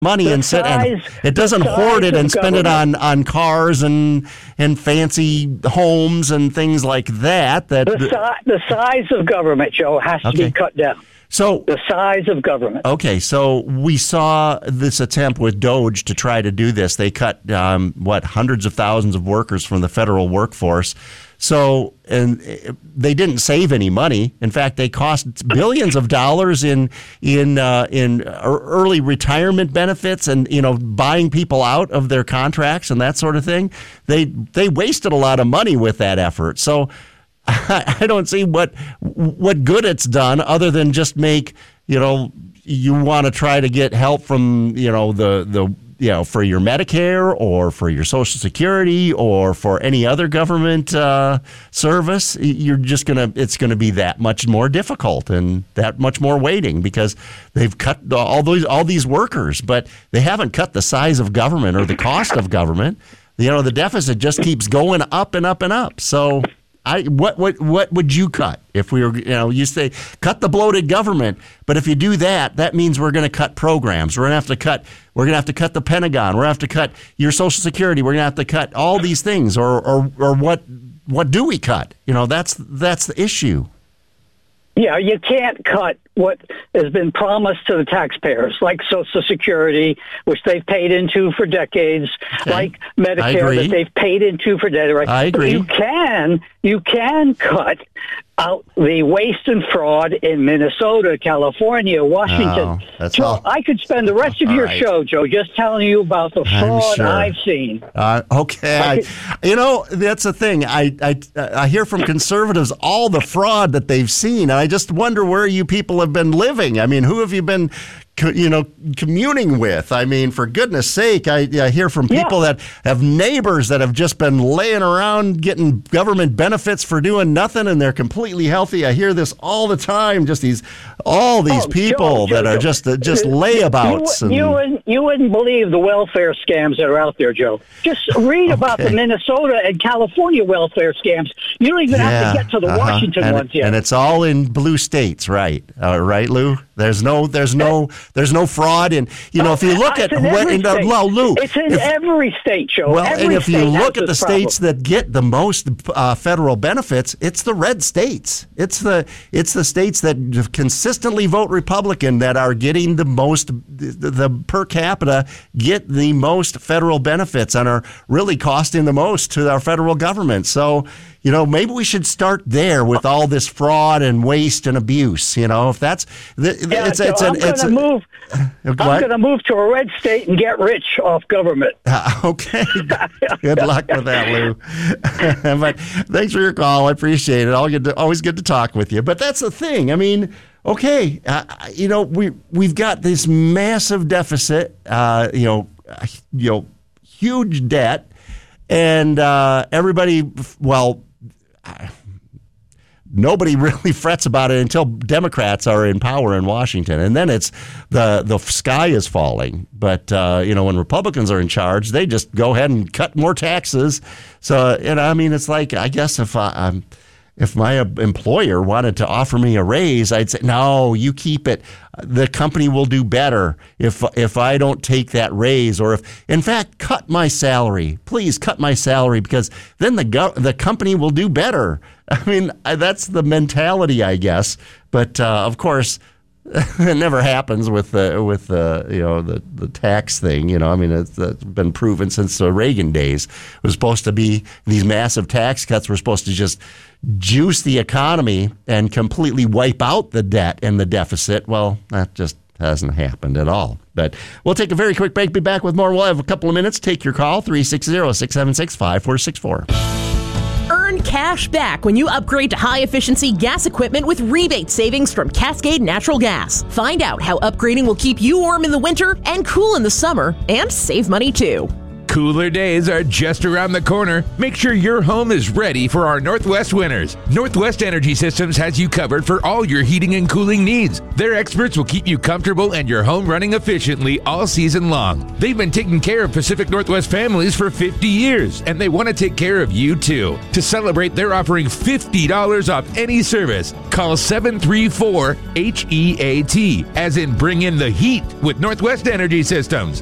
money and it doesn't hoard it and spend it on cars and fancy homes and things like that. The size of government, Joe, has to be cut down. So the size of government. Okay, so we saw this attempt with DOGE to try to do this. They cut hundreds of thousands of workers from the federal workforce. So, and they didn't save any money. In fact, they cost billions of dollars in early retirement benefits and, buying people out of their contracts and that sort of thing. They wasted a lot of money with that effort. So I don't see what good it's done other than just make, you want to try to get help from, for your Medicare or for your Social Security or for any other government service. It's going to be that much more difficult and that much more waiting because they've cut all these workers, but they haven't cut the size of government or the cost of government. The deficit just keeps going up and up and up. So what would you cut if we were, you say cut the bloated government, but if you do that, that means we're going to cut programs. We're going to have to cut the Pentagon. We're going to have to cut your Social Security. We're going to have to cut all these things or what do we cut? That's the issue. Yeah, you can't cut what has been promised to the taxpayers, like Social Security, which they've paid into for decades, like Medicare that they've paid into for decades. I agree. You can cut out the waste and fraud in Minnesota, California, Washington. I could spend the rest of your show, Joe, just telling you about the fraud I've seen. Okay. That's the thing. I hear from conservatives all the fraud that they've seen, and I just wonder where you people have been living. I mean, who have you been communing with? I mean, for goodness sake, I hear from people that have neighbors that have just been laying around getting government benefits for doing nothing, and they're completely healthy. I hear this all the time. Just all these people that are just layabouts. You wouldn't believe the welfare scams that are out there, Joe. Just read about the Minnesota and California welfare scams. You don't even have to get to the Washington ones yet. And it's all in blue states, right? Right, Lou? There's no fraud, and if you look at Lou, it's in every state, Joe. Well, and if you look at the states that get the most federal benefits, it's the red states. It's the states that consistently vote Republican that are getting the most, the per capita get the most federal benefits and are really costing the most to our federal government. So, maybe we should start there with all this fraud and waste and abuse. If that's I'm going to move to a red state and get rich off government. Okay. Good luck with that, Lou. But thanks for your call. I appreciate it. Always good to talk with you. But that's the thing. I mean, okay, we've got this massive deficit, huge debt, and everybody, nobody really frets about it until Democrats are in power in Washington, and then it's the sky is falling. But when Republicans are in charge, they just go ahead and cut more taxes. So it's like, I guess if my employer wanted to offer me a raise, I'd say, no, you keep it. The company will do better if I don't take that raise, or in fact, cut my salary. Please cut my salary, because then the company will do better. I mean, that's the mentality, I guess. But of course, it never happens with the tax thing. It's been proven since the Reagan days. It was supposed to be, these massive tax cuts were supposed to just juice the economy and completely wipe out the debt and the deficit. Well, that just hasn't happened at all. But we'll take a very quick break. Be back with more. We'll have a couple of minutes. Take your call, 360-676-5464. Earn cash back when you upgrade to high-efficiency gas equipment with rebate savings from Cascade Natural Gas. Find out how upgrading will keep you warm in the winter and cool in the summer, and save money too. Cooler days are just around the corner. Make sure your home is ready for our Northwest winters. Northwest Energy Systems has you covered for all your heating and cooling needs. Their experts will keep you comfortable and your home running efficiently all season long. They've been taking care of Pacific Northwest families for 50 years, and they want to take care of you too. To celebrate, they're offering $50 off any service. Call 734-HEAT, as in bring in the heat with Northwest Energy Systems.